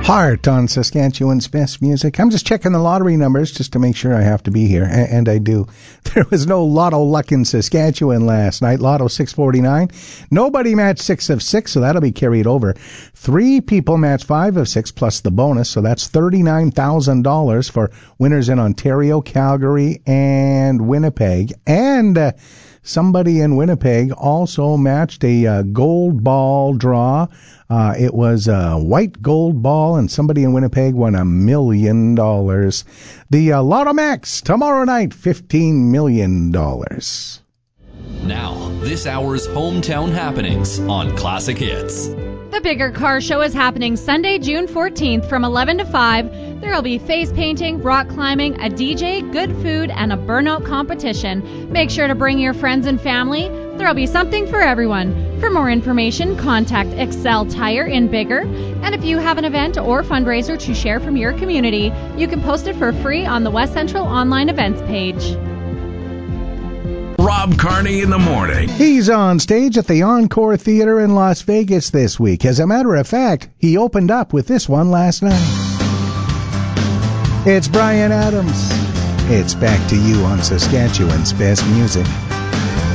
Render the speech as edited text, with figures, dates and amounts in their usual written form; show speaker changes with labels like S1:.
S1: Heart on Saskatchewan's Best Music. I'm just checking the lottery numbers just to make sure I have to be here, and I do. There was no lotto luck in Saskatchewan last night. Lotto 649. Nobody matched 6 of 6, so that'll be carried over. 3 people matched 5 of 6 plus the bonus, so that's $39,000 for winners in Ontario, Calgary, and Winnipeg. And somebody in Winnipeg also matched a gold ball draw. It was a white gold ball, and somebody in Winnipeg won $1 million. The Lotto Max, tomorrow night, $15 million.
S2: Now, this hour's hometown happenings on Classic Hits.
S3: The Bigger Car Show is happening Sunday, June 14th from 11 to 5. There will be face painting, rock climbing, a DJ, good food, and a burnout competition. Make sure to bring your friends and family. There will be something for everyone. For more information, contact Excel Tire in Bigger. And if you have an event or fundraiser to share from your community, you can post it for free on the West Central online events page.
S4: Rob Carney in the morning.
S1: He's on stage at the Encore Theater in Las Vegas this week. As a matter of fact, he opened up with this one last night. It's Bryan Adams. It's back to you on Saskatchewan's Best Music.